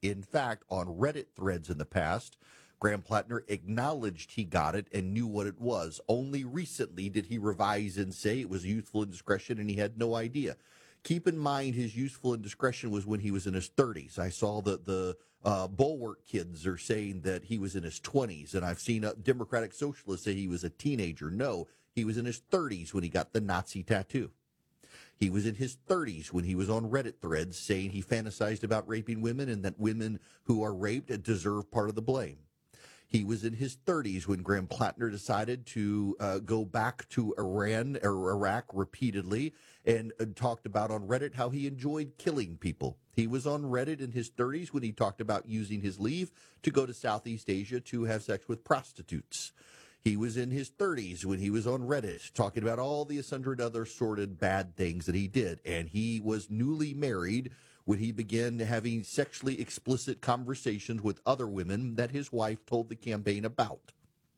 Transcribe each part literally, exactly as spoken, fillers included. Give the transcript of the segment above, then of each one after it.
In fact, on Reddit threads in the past, Graham Plattner acknowledged he got it and knew what it was. Only recently did he revise and say it was youthful indiscretion and he had no idea. Keep in mind his youthful indiscretion was when he was in his thirties. I saw that the uh, Bulwark kids are saying that he was in his twenties, and I've seen uh, Democratic socialists say he was a teenager. No, he was in his thirties when he got the Nazi tattoo. He was in his thirties when he was on Reddit threads saying he fantasized about raping women and that women who are raped deserve part of the blame. He was in his thirties when Graham Plattner decided to uh, go back to Iran or Iraq repeatedly and uh, talked about on Reddit how he enjoyed killing people. He was on Reddit in his thirties when he talked about using his leave to go to Southeast Asia to have sex with prostitutes. He was in his thirties when he was on Reddit talking about all the hundred other sordid bad things that he did. And he was newly married when he began having sexually explicit conversations with other women that his wife told the campaign about.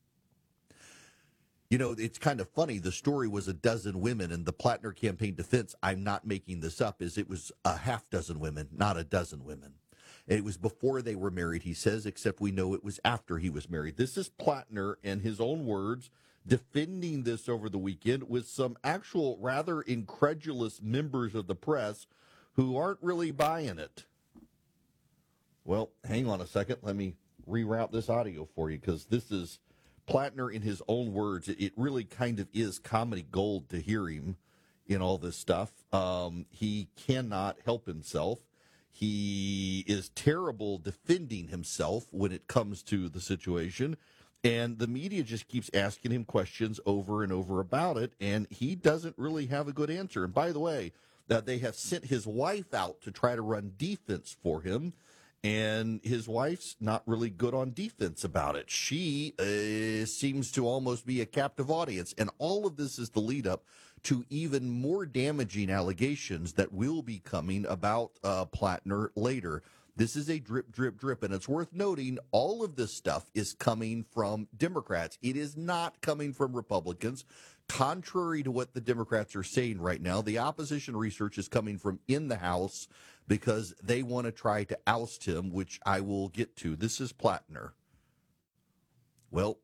You know, it's kind of funny. The story was a dozen women, and the Plattner campaign defense, I'm not making this up, is it was a half dozen women, not a dozen women. And it was before they were married, he says, except we know it was after he was married. This is Plattner, in his own words, defending this over the weekend with some actual rather incredulous members of the press who aren't really buying it. Well, hang on a second. Let me reroute this audio for you, because this is Plattner in his own words. It really kind of is comedy gold to hear him in all this stuff. Um, he cannot help himself. He is terrible defending himself when it comes to the situation. And the media just keeps asking him questions over and over about it, and he doesn't really have a good answer. And by the way, that they have sent his wife out to try to run defense for him, and his wife's not really good on defense about it. She uh, seems to almost be a captive audience, and all of this is the lead up to even more damaging allegations that will be coming about uh, Plattner later. This is a drip, drip, drip, and it's worth noting all of this stuff is coming from Democrats. It is not coming from Republicans. Contrary to what the Democrats are saying right now, the opposition research is coming from in the House because they want to try to oust him, which I will get to. This is Plattner. Well,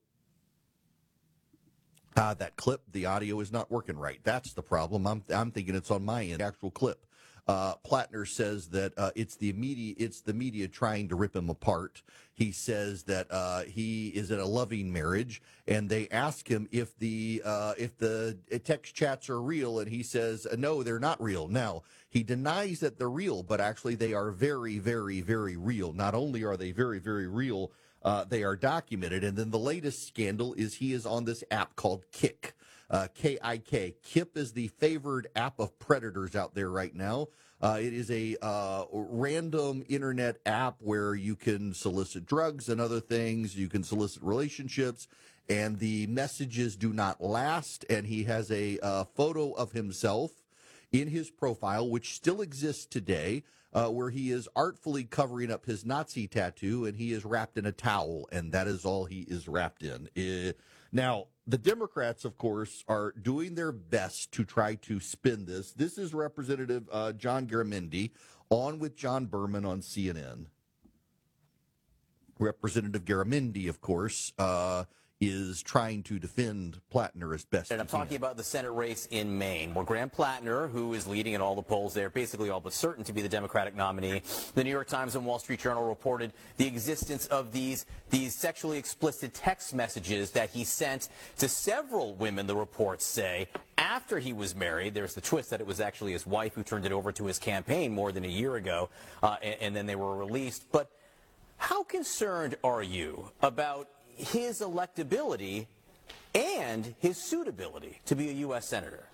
uh, that clip, the audio is not working right. That's the problem. I'm, I'm thinking it's on my end, actual clip. Uh, Plattner says that uh, it's the media, it's the media trying to rip him apart. He says that uh, he is in a loving marriage, and they ask him if the uh, if the text chats are real, and he says no, they're not real. Now he denies that they're real, but actually they are very, very, very real. Not only are they very, very real, uh, they are documented. And then the latest scandal is he is on this app called Kik. Uh, K I K. Kip is the favored app of predators out there right now. Uh, it is a uh, random internet app where you can solicit drugs and other things. You can solicit relationships, and the messages do not last. And he has a uh, photo of himself in his profile, which still exists today, uh, where he is artfully covering up his Nazi tattoo, and he is wrapped in a towel, and that is all he is wrapped in. Uh, now, the Democrats, of course, are doing their best to try to spin this. This is Representative uh, John Garamendi on with John Berman on C N N. Representative Garamendi, of course, uh, is trying to defend Plattner as best and I'm talking about the Senate race in Maine, where Graham Plattner, who is leading in all the polls there, basically all but certain to be the Democratic nominee. The New York Times and Wall Street Journal reported the existence of these, these sexually explicit text messages that he sent to several women, the reports say, after he was married. There's the twist that it was actually his wife who turned it over to his campaign more than a year ago, uh, and, and then they were released. But how concerned are you about his electability and his suitability to be a U S Senator?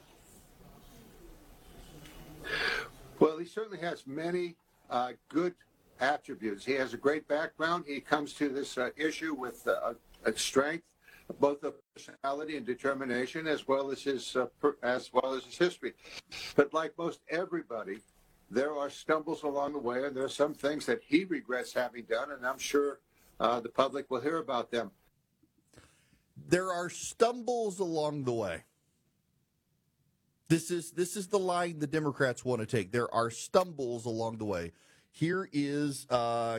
Well, he certainly has many uh, good attributes. He has a great background. He comes to this uh, issue with uh, a strength, both of personality and determination, as well as his uh, per, as well as his history. But like most everybody, there are stumbles along the way, and there are some things that he regrets having done, and I'm sure Uh, the public will hear about them. There are stumbles along the way. This is this is the line the Democrats want to take. There are stumbles along the way. Here is uh,